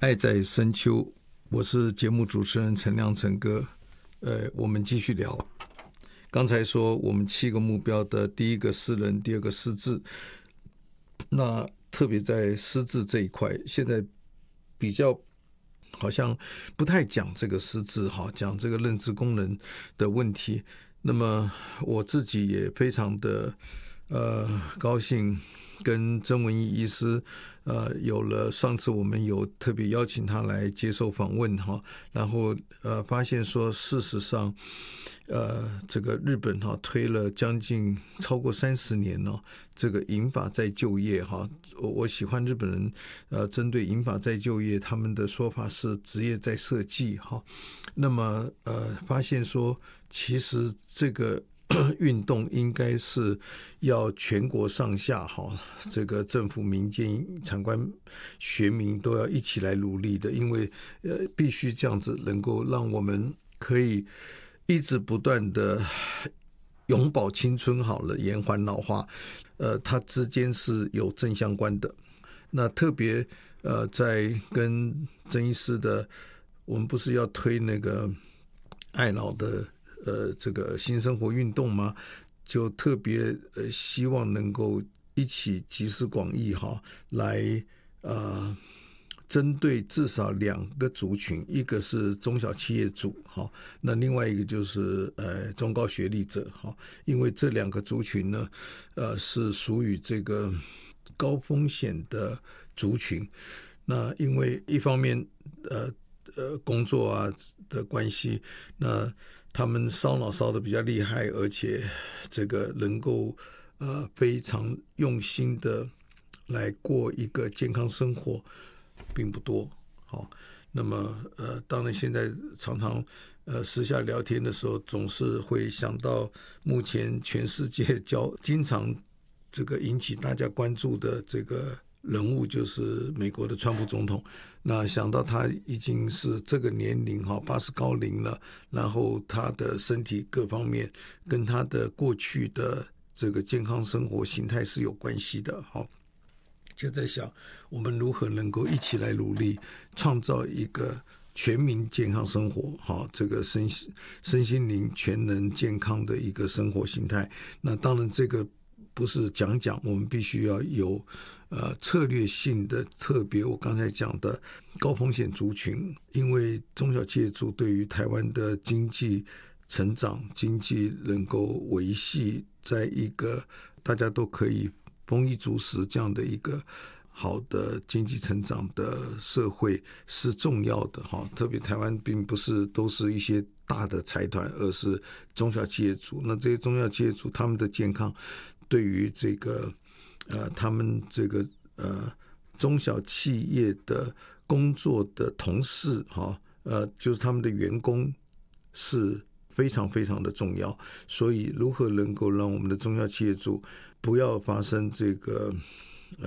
爱在深秋，我是节目主持人陈亮陈哥。我们继续聊。刚才说我们7个目标的第一个诗人，第二个诗字。那特别在诗字这一块，现在比较好像不太讲这个诗字，讲这个认知功能的问题。那么我自己也非常的高兴，跟曾文义医师有了上次我们有特别邀请他来接受访问然后发现说事实上这个日本推了将近超过30年这个银发再就业我喜欢日本人针对银发再就业他们的说法是职业再设计那么发现说其实这个运动应该是要全国上下这个政府民间产官学民都要一起来努力的，因为必须这样子能够让我们可以一直不断的永葆青春延缓老化它之间是有正相关的。那特别在跟曾医师的我们不是要推那个爱老的这个新生活运动吗？就特别希望能够一起集思广益来针对至少2个族群，一个是中小企业主那另外一个就是中高学历者因为这2个族群呢是属于这个高风险的族群。那因为一方面工作的关系，那他们烧脑烧得比较厉害，而且这个能够非常用心的来过一个健康生活并不多那么当然现在常常私下聊天的时候总是会想到目前全世界经常这个引起大家关注的这个人物就是美国的川普总统。那想到他已经是这个年龄80高龄了，然后他的身体各方面跟他的过去的这个健康生活形态是有关系的就在想我们如何能够一起来努力创造一个全民健康生活这个身心灵全能健康的一个生活形态。那当然这个不是讲我们必须要有策略性的特别我刚才讲的高风险族群，因为中小企业主对于台湾的经济成长经济能够维系在一个大家都可以丰衣足食这样的一个好的经济成长的社会是重要的特别台湾并不是都是一些大的财团，而是中小企业主。那这些中小企业主他们的健康对于这个他们这个中小企业的工作的同事就是他们的员工是非常非常的重要。所以如何能够让我们的中小企业主不要发生这个